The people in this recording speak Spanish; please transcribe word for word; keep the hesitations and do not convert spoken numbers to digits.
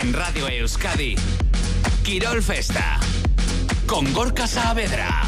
En Radio Euskadi, Quirol Festa, con Gorka Saavedra.